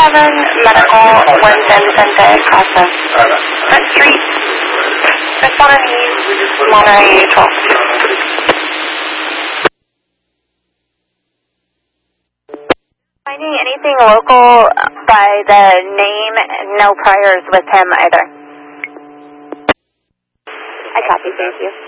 Medical, Winston Vicente, Casa Front Street, Monterey 12. Finding anything local by the name, no priors with him either. I copy, thank you.